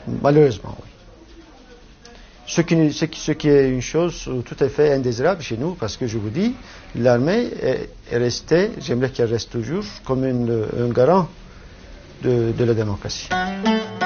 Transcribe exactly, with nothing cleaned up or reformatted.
Malheureusement, oui. Ce qui, ce, qui, ce qui est une chose tout à fait indésirable chez nous, parce que je vous dis, l'armée est, est restée, j'aimerais qu'elle reste toujours, comme une, un garant de, de la démocratie.